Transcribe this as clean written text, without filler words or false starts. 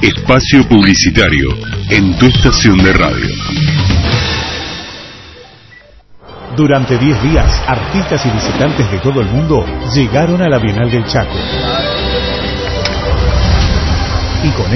Espacio publicitario en tu estación de radio. Durante 10 días, artistas y visitantes de todo el mundo llegaron a la Bienal del Chaco. Y con